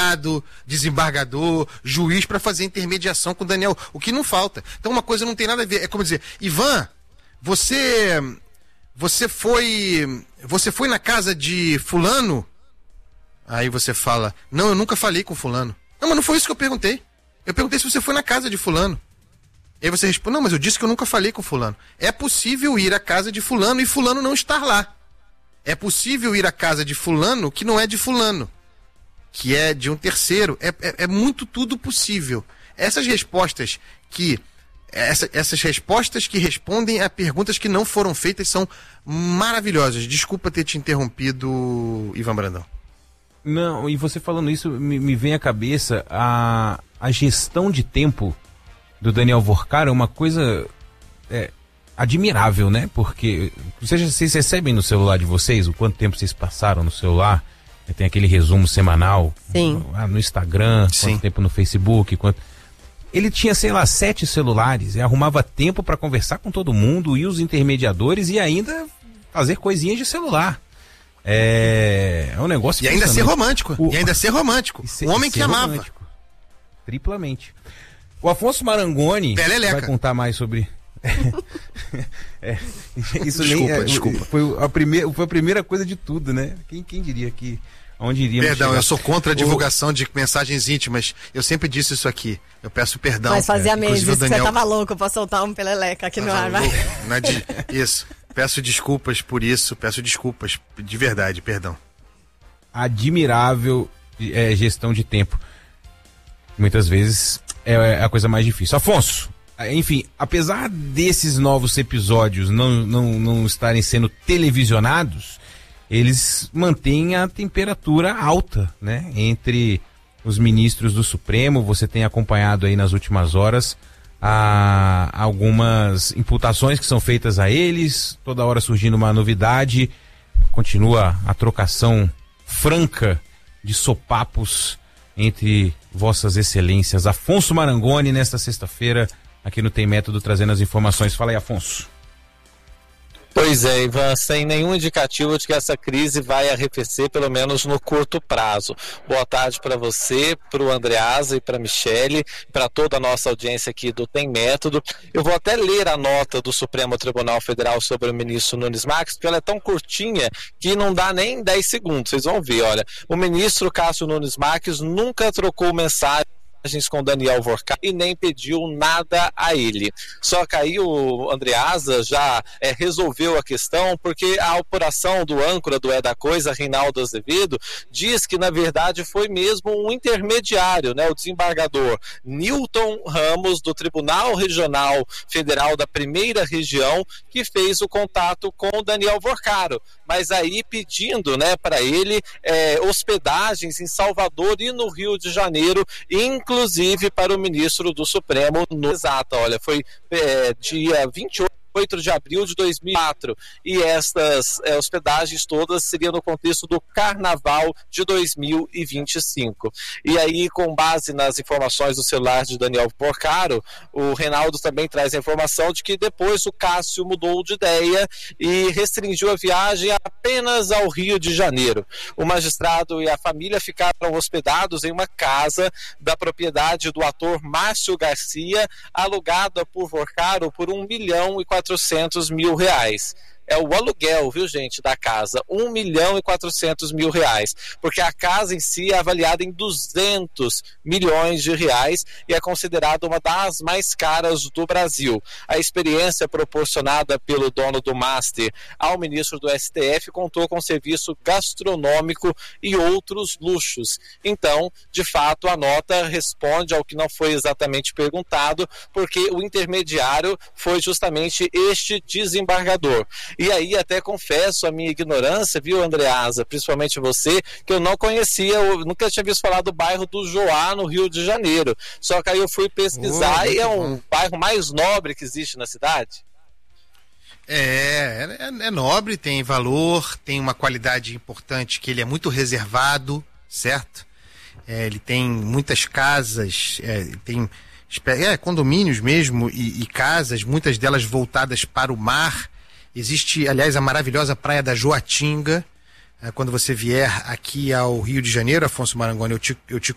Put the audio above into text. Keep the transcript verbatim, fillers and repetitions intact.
advogado, desembargador, juiz para fazer intermediação com o Daniel, o que não falta. Então uma coisa não tem nada a ver, é como dizer, Ivan, você você foi você foi na casa de fulano? Aí você fala, não, eu nunca falei com fulano. Não, mas não foi isso que eu perguntei. Eu perguntei se você foi na casa de fulano. Aí você responde, não, mas eu disse que eu nunca falei com fulano. É possível ir à casa de fulano e fulano não estar lá. É possível ir à casa de fulano que não é de fulano, que é de um terceiro. É, é, é muito tudo possível. Essas respostas que... Essa, essas respostas que respondem a perguntas que não foram feitas são maravilhosas. Desculpa ter te interrompido, Ivan Brandão. Não, e você falando isso, me, me vem à cabeça a, a gestão de tempo do Daniel Vorcaro é uma coisa é, admirável, né? Porque vocês, vocês recebem no celular de vocês o quanto tempo vocês passaram no celular, tem aquele resumo semanal. Sim. No, no Instagram, Sim. quanto tempo no Facebook, quanto... Ele tinha, sei lá, sete celulares e arrumava tempo para conversar com todo mundo e os intermediadores e ainda fazer coisinhas de celular. É, é um negócio... E ainda ser romântico. O... E ainda ser romântico. Ser, um homem que amava. Romântico. Triplamente. O Afonso Marangoni Peleleca. vai contar mais sobre... é, isso desculpa, nem, é, desculpa. Foi a, primeira, foi a primeira coisa de tudo, né? Quem, quem diria que... Onde iríamos Perdão, chegar? eu sou contra a divulgação o... de mensagens íntimas. Eu sempre disse isso aqui. Eu peço perdão. Mas fazia é, meses que Daniel... você tava louco pra soltar um peleleca aqui no ar, vai. Não é de... Isso. Peço desculpas por isso. Peço desculpas. De verdade, perdão. Admirável é, gestão de tempo. Muitas vezes é a coisa mais difícil. Afonso, enfim, apesar desses novos episódios não, não, não estarem sendo televisionados, eles mantêm a temperatura alta, né? Entre os ministros do Supremo. Você tem acompanhado aí nas últimas horas a, algumas imputações que são feitas a eles, toda hora surgindo uma novidade. Continua a trocação franca de sopapos entre vossas excelências. Afonso Marangoni, nesta sexta-feira, aqui no Tem Método, trazendo as informações. Fala aí, Afonso. Pois é, Ivan, sem nenhum indicativo de que essa crise vai arrefecer, pelo menos no curto prazo. Boa tarde para você, para o Andreasa e para a Michele, para toda a nossa audiência aqui do Tem Método. Eu vou até ler a nota do Supremo Tribunal Federal sobre o ministro Nunes Marques, porque ela é tão curtinha que não dá nem dez segundos. Vocês vão ver, olha. O ministro Cássio Nunes Marques nunca trocou mensagem com Daniel Vorcaro e nem pediu nada a ele. Só que aí o Andreasa já é, resolveu a questão, porque a apuração do âncora do É da Coisa, Reinaldo Azevedo, diz que na verdade foi mesmo um intermediário, né, o desembargador Newton Ramos, do Tribunal Regional Federal da Primeira Região, que fez o contato com o Daniel Vorcaro, mas aí pedindo, né, para ele é, hospedagens em Salvador e no Rio de Janeiro, inclusive para o ministro do Supremo no exato. Olha, foi é, dia vinte e oito de abril de dois mil e quatro, e estas é, hospedagens todas seriam no contexto do Carnaval de dois mil e vinte e cinco. E aí, com base nas informações do celular de Daniel Vorcaro, o Reinaldo também traz a informação de que depois o Cássio mudou de ideia e restringiu a viagem apenas ao Rio de Janeiro. O magistrado e a família ficaram hospedados em uma casa da propriedade do ator Márcio Garcia, alugada por Vorcaro por um milhão e quatrocentos mil reais. É o aluguel, viu, gente, da casa, um milhão e quatrocentos mil reais, porque a casa em si é avaliada em duzentos milhões de reais e é considerada uma das mais caras do Brasil. A experiência proporcionada pelo dono do Master ao ministro do S T F contou com serviço gastronômico e outros luxos. Então, de fato, a nota responde ao que não foi exatamente perguntado, porque o intermediário foi justamente este desembargador. E aí até confesso a minha ignorância, viu, Andreasa, principalmente você, que eu não conhecia, eu nunca tinha visto falar do bairro do Joá, no Rio de Janeiro. Só que aí eu fui pesquisar oh, e é um bom. bairro mais nobre que existe na cidade. É, é, é nobre, tem valor, tem uma qualidade importante, que ele é muito reservado, certo? É, ele tem muitas casas, é, tem é, condomínios mesmo e, e casas, muitas delas voltadas para o mar. Existe, aliás, a maravilhosa praia da Joatinga. Quando você vier aqui ao Rio de Janeiro, Afonso Marangoni, eu te, eu te